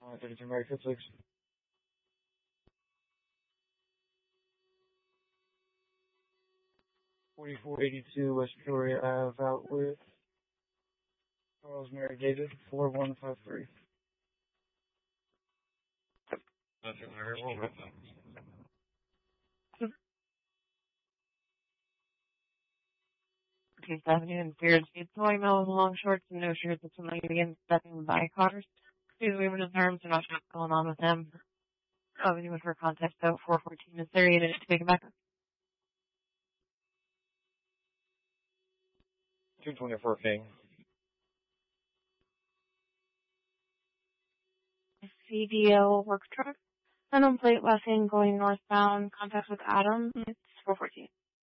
32 Mary 56. 4482 West Peoria Ave, out with Charles Mary David, 4153. That's it, Mary. Roll with them. Okay, 70 and Beard Speed towing miles, long shorts, and no shirts until they begin stepping by cars. Please leave it in terms and not what's going on with them. Anyone for contact out 414 is 38 and to take it back. 224 King. CDL work truck. And on plate left hand going northbound, contact with Adam. It's 414.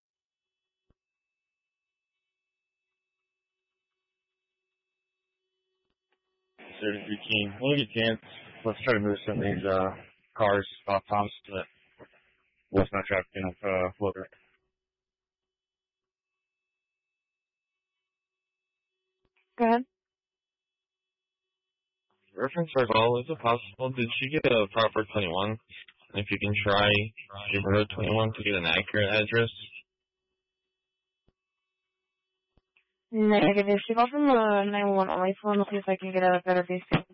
Thirty-three King. When you get a chance, let's try to move some of these cars off Thomas to what's not traffic enough floater. Go ahead. Reference for all, is it possible? Did she get a proper 21? If you can try neighborhood 21 to get an accurate address. Negative. She called from the 911 only phone. Let's see if I can get a better base.